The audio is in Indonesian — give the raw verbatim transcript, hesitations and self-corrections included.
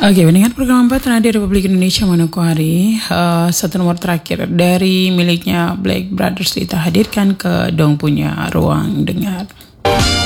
Oke, pendengar program empat Radio Republik Indonesia Manokwari, uh, satu nomor terakhir dari miliknya Black Brothers kita hadirkan ke Dong Punya Ruang Dengar.